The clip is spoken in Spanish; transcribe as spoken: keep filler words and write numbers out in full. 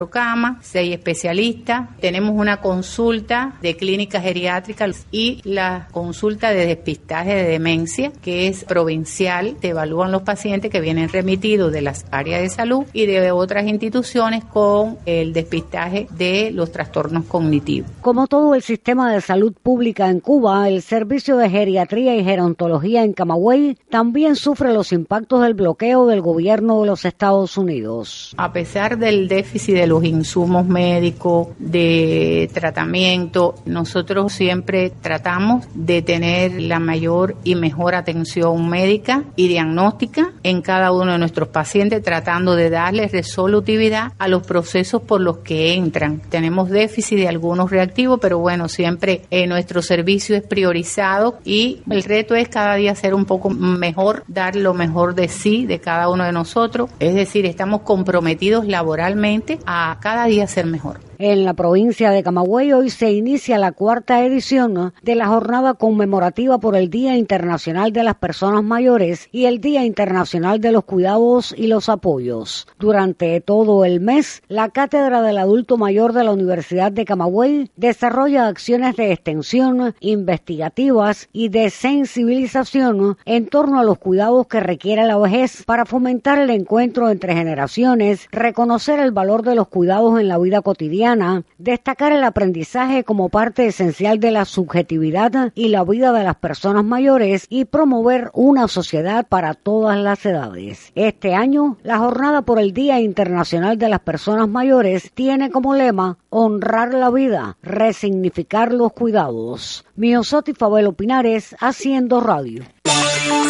cama, seis especialistas, tenemos una consulta de clínica geriátrica y la consulta de despistaje de demencia, que es provincial. Te evalúan los pacientes que vienen remitidos de las áreas de salud y de otras instituciones con el despistaje de los trastornos cognitivos. Como todo el sistema de salud pública en Cuba, el servicio de geriatría y gerontología en Camagüey también sufre los impactos del bloqueo del gobierno de los Estados Unidos. A pesar del déficit de los insumos médicos, de tratamiento, nosotros siempre tratamos de tener la mayor y mejor atención médica y diagnóstica en cada uno de nuestros pacientes, tratando de darle resolutividad a los procesos por los que entran. Tenemos déficit de algunos reactivos, pero bueno, siempre eh, nuestro servicio es priorizado y el reto es cada día ser un poco mejor, dar lo mejor de sí, de cada uno de nosotros. Es decir, estamos comprometidos laboralmente a a cada día ser mejor. En la provincia de Camagüey hoy se inicia la cuarta edición de la jornada conmemorativa por el Día Internacional de las Personas Mayores y el Día Internacional de los Cuidados y los Apoyos. Durante todo el mes, la Cátedra del Adulto Mayor de la Universidad de Camagüey desarrolla acciones de extensión, investigativas y de sensibilización en torno a los cuidados que requiere la vejez para fomentar el encuentro entre generaciones, reconocer el valor de los cuidados en la vida cotidiana, destacar el aprendizaje como parte esencial de la subjetividad y la vida de las personas mayores y promover una sociedad para todas las edades. Este año, la jornada por el Día Internacional de las Personas Mayores tiene como lema honrar la vida, resignificar los cuidados. Miosoti Fabelo Pinares, Haciendo Radio.